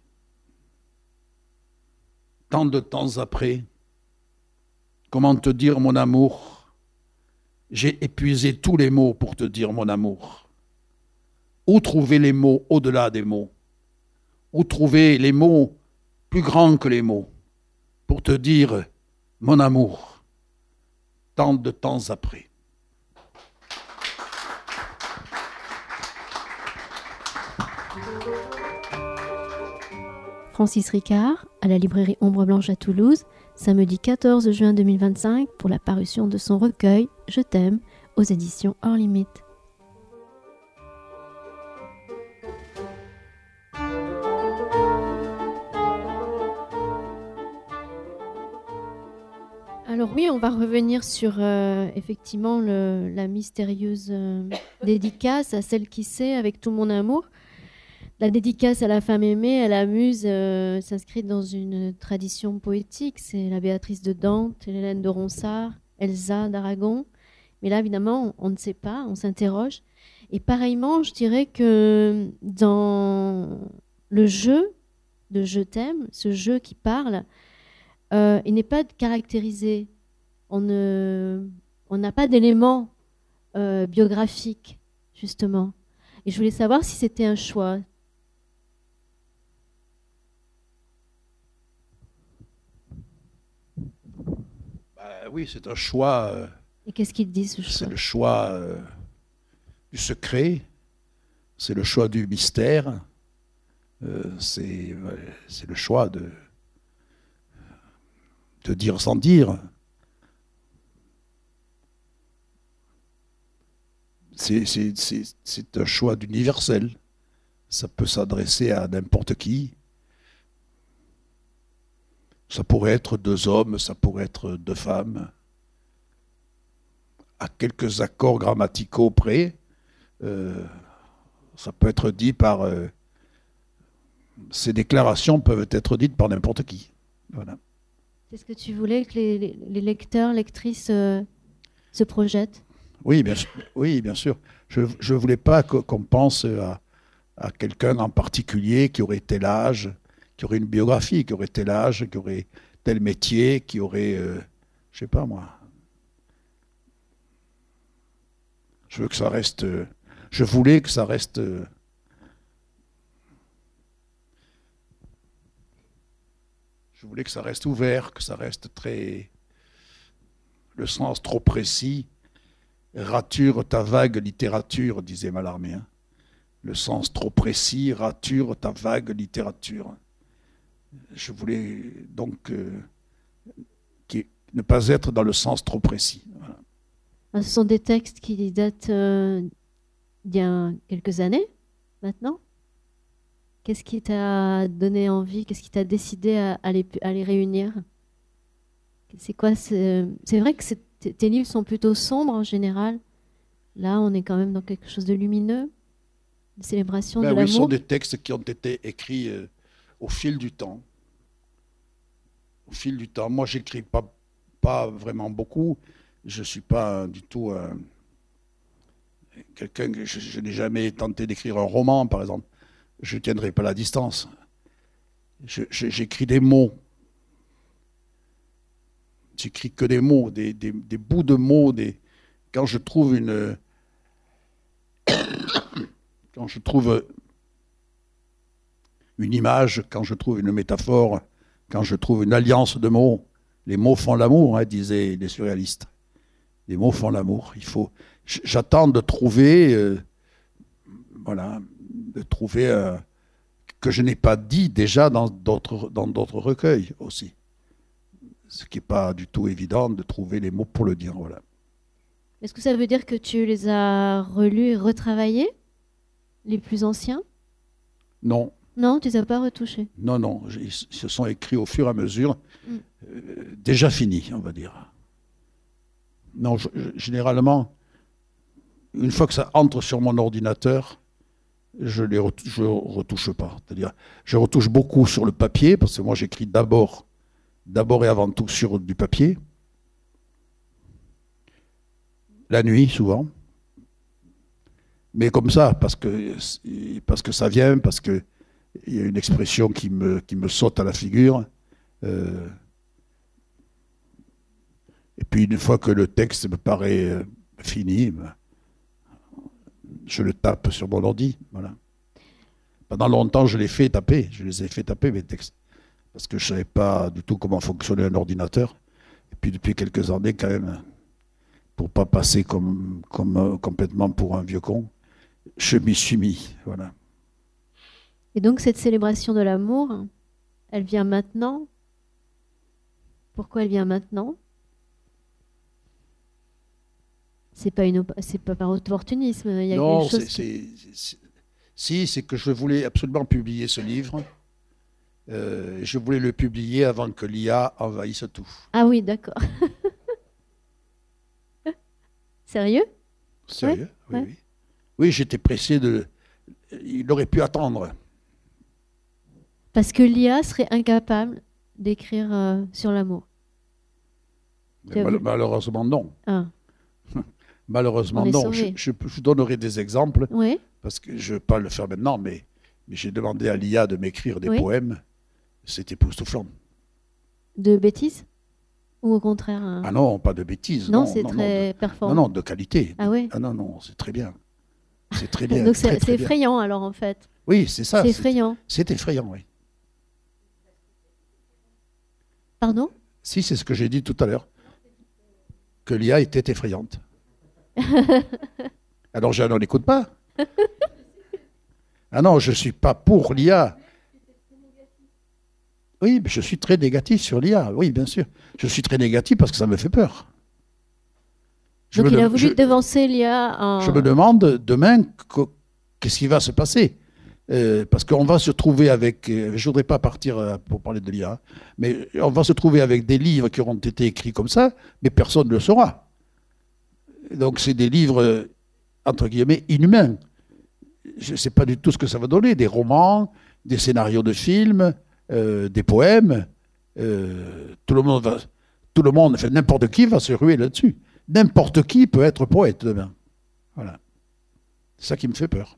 tant de temps après, comment te dire mon amour? J'ai épuisé tous les mots pour te dire mon amour. Où trouver les mots au-delà des mots? Où trouver les mots plus grands que les mots pour te dire mon amour, tant de temps après? Francis Ricard, à la librairie Ombre Blanche à Toulouse, samedi quatorze juin deux mille vingt-cinq, pour la parution de son recueil « Je t'aime » aux éditions Hors Limite. Alors oui, on va revenir sur euh, effectivement le, la mystérieuse euh, dédicace à celle qui sait avec tout mon amour. La dédicace à la femme aimée, à la muse, euh, s'inscrit dans une tradition poétique. C'est la Béatrice de Dante, l'Hélène de Ronsard, Elsa d'Aragon. Mais là, évidemment, on ne sait pas, on s'interroge. Et pareillement, je dirais que dans le jeu de « Je t'aime », ce jeu qui parle, euh, il n'est pas caractérisé. On ne, on n'a pas d'éléments euh, biographiques, justement. Et je voulais savoir si c'était un choix. Bah, oui, c'est un choix. Euh, Et qu'est-ce qu'il dit, ce choix? C'est le choix euh, du secret, c'est le choix du mystère, euh, c'est, euh, c'est le choix de, de dire sans dire. C'est, c'est, c'est, c'est un choix d'universel. Ça peut s'adresser à n'importe qui. Ça pourrait être deux hommes, ça pourrait être deux femmes. À quelques accords grammaticaux près, euh, ça peut être dit par... Euh, ces déclarations peuvent être dites par n'importe qui. Voilà. C'est ce que tu voulais, que les, les, les lecteurs, lectrices euh, se projettent? Oui, bien sûr. Oui, bien sûr. Je ne voulais pas que, qu'on pense à, à quelqu'un en particulier qui aurait tel âge, qui aurait une biographie, qui aurait tel âge, qui aurait tel métier, qui aurait... Euh, je ne sais pas moi... Je veux que ça reste. Euh, je voulais que ça reste. Euh, je voulais que ça reste ouvert, que ça reste très. Le sens trop précis. Rature ta vague littérature, disait Mallarmé. Hein. Le sens trop précis, rature ta vague littérature. Je voulais donc euh, qui, ne pas être dans le sens trop précis. Voilà. Ce sont des textes qui datent euh, d'il y a quelques années, maintenant. Qu'est-ce qui t'a donné envie, qu'est-ce qui t'a décidé à, à, les, à les réunir? C'est quoi? C'est vrai que tes livres sont plutôt sombres en général. Là, on est quand même dans quelque chose de lumineux, une célébration ben de oui, l'amour. Ce sont des textes qui ont été écrits euh, au fil du temps. Au fil du temps. Moi, j'écris pas, pas vraiment beaucoup. Je ne suis pas du tout euh, quelqu'un que je, je n'ai jamais tenté d'écrire un roman, par exemple. Je ne tiendrai pas la distance. J'écris des mots. J'écris que des mots, des, des, des bouts de mots. Des... Quand je trouve une... quand je trouve une image, quand je trouve une métaphore, quand je trouve une alliance de mots, les mots font l'amour, hein, disaient les surréalistes. Les mots font l'amour. Il faut... J'attends de trouver... Euh, voilà... de trouver euh, que je n'ai pas dit déjà dans d'autres dans d'autres recueils aussi. Ce qui n'est pas du tout évident de trouver les mots pour le dire. Voilà. Est-ce que ça veut dire que tu les as relus et retravaillés, les plus anciens? Non. Non, tu ne les as pas retouchés? Non, non. Ils se sont écrits au fur et à mesure, mm. euh, déjà finis, on va dire. Non, je, je, généralement, une fois que ça entre sur mon ordinateur, je ne retouche pas. C'est-à-dire, je retouche beaucoup sur le papier, parce que moi j'écris d'abord, d'abord et avant tout sur du papier. La nuit, souvent. Mais comme ça, parce que, parce que ça vient, parce qu'il y a une expression qui me, qui me saute à la figure. Euh, et puis une fois que le texte me paraît fini, ben, je le tape sur mon ordi, voilà. Pendant longtemps, je l'ai fait taper, je les ai fait taper mes textes, parce que je ne savais pas du tout comment fonctionnait un ordinateur. Et puis depuis quelques années, quand même, pour ne pas passer comme, comme, euh, complètement pour un vieux con, je m'y suis mis, voilà. Et donc cette célébration de l'amour, elle vient maintenant? Pourquoi elle vient maintenant? C'est pas une, c'est pas par opportunisme. Il y a non, quelque chose c'est, qui... c'est, si, c'est que je voulais absolument publier ce livre. Euh, je voulais le publier avant que l'I A envahisse tout. Ah oui, d'accord. Sérieux? Sérieux, ouais, oui, ouais. oui. Oui, j'étais pressé de... Il aurait pu attendre. Parce que l'I A serait incapable d'écrire euh, sur l'amour. Mal, malheureusement, non. Ah. Malheureusement, non. Je, je, je donnerai des exemples, oui. Parce que je ne vais pas le faire maintenant, mais, mais j'ai demandé à l'I A de m'écrire des oui. poèmes. C'est époustouflant. De bêtises? Ou au contraire un... Ah non, pas de bêtises. Non, non c'est très non, de, performant. Non, non, de qualité. Ah oui. Ah non, non, c'est très bien. C'est très bien. Donc c'est effrayant bien. alors en fait. Oui, c'est ça. C'est effrayant. C'est effrayant, oui. Pardon? Si, c'est ce que j'ai dit tout à l'heure. Que l'I A était effrayante. Alors, je n'en écoute pas. Ah non, je ne suis pas pour l'I A. Oui, mais je suis très négatif sur l'I A. Oui, bien sûr. Je suis très négatif parce que ça me fait peur. Je Donc il a voulu je, devancer l'I A en... Je me demande demain qu'est-ce qui va se passer. Euh, parce qu'on va se trouver avec... Euh, je ne voudrais pas partir euh, pour parler de l'I A, mais on va se trouver avec des livres qui auront été écrits comme ça, mais personne ne le saura. Donc c'est des livres, entre guillemets, inhumains. Je ne sais pas du tout ce que ça va donner. Des romans, des scénarios de films, euh, des poèmes. Euh, tout le monde va... Tout le monde, enfin, n'importe qui va se ruer là-dessus. N'importe qui peut être poète demain. Voilà. C'est ça qui me fait peur.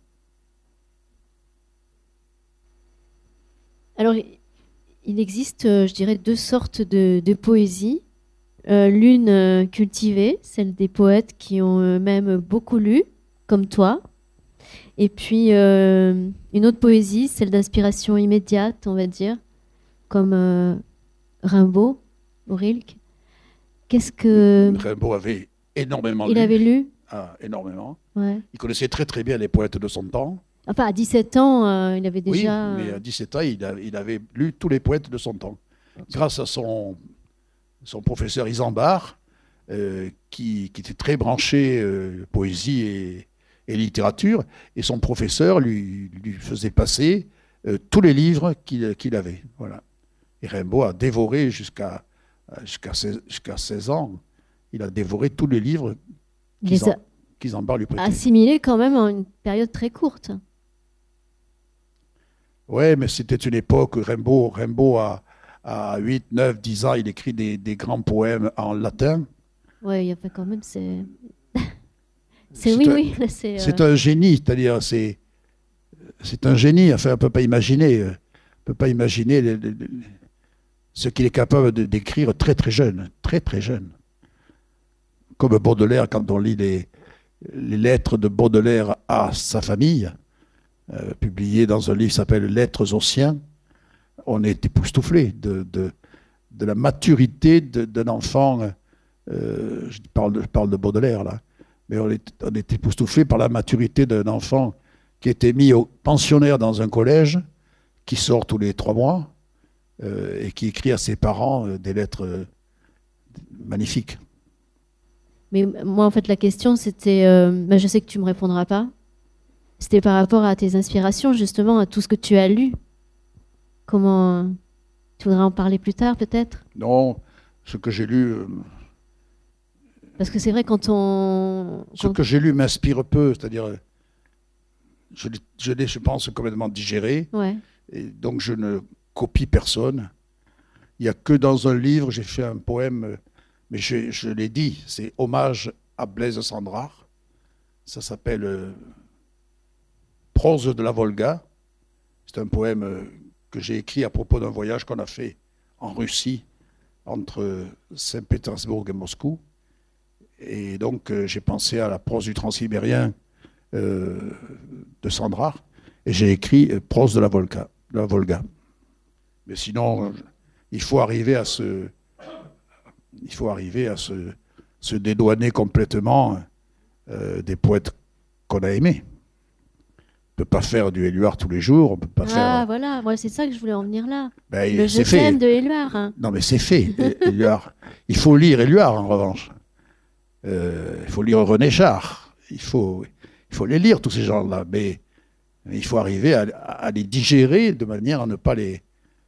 Alors, il existe, je dirais, deux sortes de, de poésie. Euh, L'une euh, cultivée, celle des poètes qui ont eux-mêmes beaucoup lu, comme toi. Et puis, euh, une autre poésie, celle d'inspiration immédiate, on va dire, comme euh, Rimbaud ou Rilke. Qu'est-ce que... Rimbaud avait énormément il lu. Il avait lu Ah, énormément. Ouais. Il connaissait très très bien les poètes de son temps. Enfin, à dix-sept ans, euh, il avait déjà... Oui, mais à dix-sept ans, il, a, il avait lu tous les poètes de son temps. Grâce à son, son professeur Isambard, euh, qui, qui était très branché euh, poésie et, et littérature, et son professeur lui, lui faisait passer euh, tous les livres qu'il qu'il avait. Voilà. Et Rimbaud a dévoré jusqu'à jusqu'à seize, jusqu'à seize ans, il a dévoré tous les livres qu'ils a... qu Isambard lui prêtait. Assimilés quand même en une période très courte. Oui, mais c'était une époque où Rimbaud, Rimbaud a, à huit, neuf, dix ans, il écrit des, des grands poèmes en latin. Oui, il y a quand même, c'est... c'est oui, un, oui. C'est euh... un génie, c'est-à-dire, c'est un génie. Enfin, on ne peut pas imaginer, on peut pas imaginer les, les, les, ce qu'il est capable d'écrire très, très jeune, très, très jeune. Comme Baudelaire, quand on lit les, les lettres de Baudelaire à sa famille, euh, publiées dans un livre qui s'appelle Lettres aux siens, on est époustouflé de, de, de la maturité d'un enfant. Euh, je, parle de, je parle de Baudelaire, là. Mais on est, on est époustouflé par la maturité d'un enfant qui était mis au pensionnaire dans un collège, qui sort tous les trois mois, euh, et qui écrit à ses parents euh, des lettres euh, magnifiques. Mais moi, en fait, la question, c'était... Euh, ben, je sais que tu ne me répondras pas. C'était par rapport à tes inspirations, justement, à tout ce que tu as lu. Comment... Tu voudrais en parler plus tard, peut-être? Non, ce que j'ai lu... Euh, Parce que c'est vrai, quand on... Ce quand... que j'ai lu m'inspire peu, c'est-à-dire... Je l'ai, je l'ai, je pense, complètement digéré. Ouais. Et donc, je ne copie personne. Il n'y a que dans un livre, j'ai fait un poème... Mais je, je l'ai dit, c'est Hommage à Blaise Cendrars. Ça s'appelle euh, Prose de la Volga. C'est un poème euh, que j'ai écrit à propos d'un voyage qu'on a fait en Russie, entre Saint-Pétersbourg et Moscou. Et donc, euh, j'ai pensé à la prose du transsibérien euh, de Cendrars. Et j'ai écrit euh, Prose de la Volga. De la Volga. Mais sinon, euh, il faut arriver à se... Il faut arriver à se, se dédouaner complètement euh, des poètes qu'on a aimés. On ne peut pas faire du Éluard tous les jours. On peut pas ah, faire... voilà, moi, c'est ça que je voulais en venir là. Ben, le je t'aime de Éluard. Hein. Non, mais c'est fait, Éluard. Il faut lire Éluard, en revanche. Euh, il faut lire René Char. Il faut, il faut les lire, tous ces gens-là. Mais, mais il faut arriver à, à les digérer de manière à ne pas les...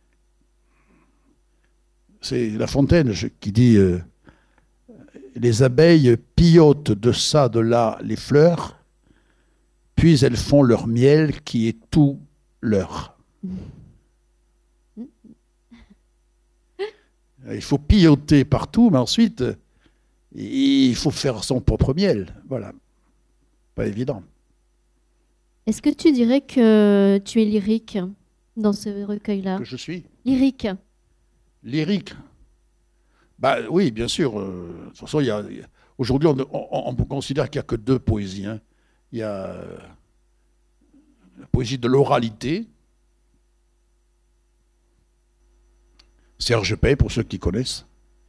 C'est La Fontaine qui dit euh, « Les abeilles pillotent de ça, de là les fleurs, puis elles font leur miel qui est tout leur. » Il faut pilloter partout, mais ensuite, il faut faire son propre miel. Voilà. Pas évident. Est-ce que tu dirais que tu es lyrique dans ce recueil-là? Que je suis lyrique. Lyrique. Bah oui, bien sûr. Euh, de toute façon, il y a, aujourd'hui, on, on, on considère qu'il n'y a que deux poésies. Hein. Il y a euh, la poésie de l'oralité. Serge Pey, pour ceux qui connaissent.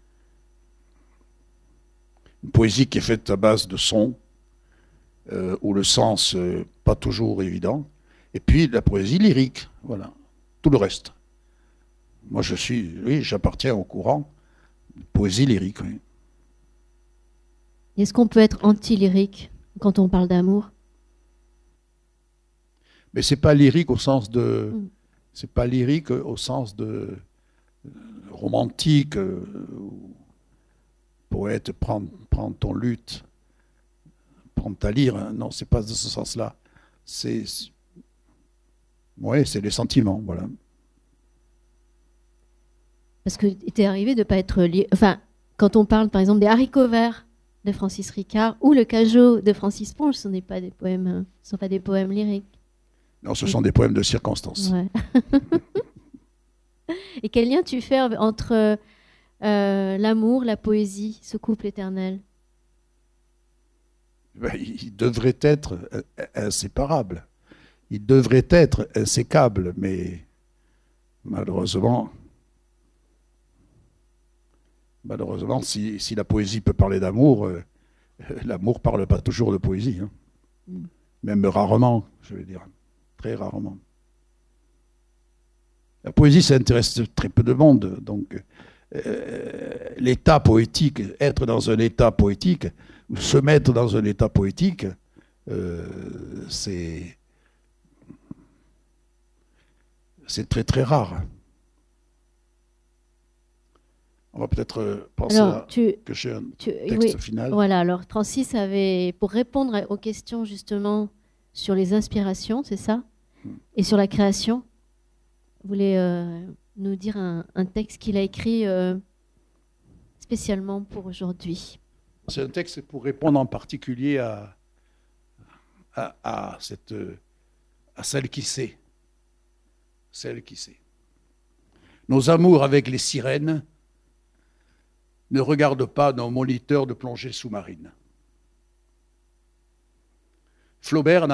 Une poésie qui est faite à base de sons, euh, où le sens euh, pas toujours évident. Et puis la poésie lyrique. Voilà. Tout le reste. Moi, je suis, oui, j'appartiens au courant de poésie lyrique. Oui. Est-ce qu'on peut être anti-lyrique quand on parle d'amour? Mais c'est pas lyrique au sens de, mm. c'est pas lyrique au sens de euh, romantique. Euh, poète, prends, prends ton luth, prends ta lyre. Hein. Non, c'est pas de ce sens-là. C'est, ouais, c'est les sentiments, voilà. Parce que t'es arrivé de pas être... Li... Enfin, quand on parle, par exemple, des haricots verts de Francis Ricard ou le Cajot de Francis Ponge, ce ne sont pas des poèmes, ce sont pas des poèmes lyriques. Non, ce sont des poèmes de circonstance. Ouais. Et quel lien tu fais entre euh, l'amour, la poésie, ce couple éternel? Ben, il devrait être inséparable. Il devrait être insécable, mais malheureusement... Malheureusement, si, si la poésie peut parler d'amour, euh, l'amour ne parle pas toujours de poésie. Hein. Mm. Même rarement, je veux dire. Très rarement. La poésie, ça intéresse très peu de monde. Donc, euh, l'état poétique, être dans un état poétique, ou se mettre dans un état poétique, euh, c'est c'est très très rare. On va peut-être penser Alors, à tu, que j'ai un tu, texte oui, final. voilà, alors Francis avait, pour répondre aux questions justement sur les inspirations, c'est ça, et sur la création, voulait euh, nous dire un, un texte qu'il a écrit euh, spécialement pour aujourd'hui. C'est un texte pour répondre en particulier à, à, à, cette, à celle qui sait. Celle qui sait. Nos amours avec les sirènes ne regardent pas nos moniteurs de plongée sous-marine. Flaubert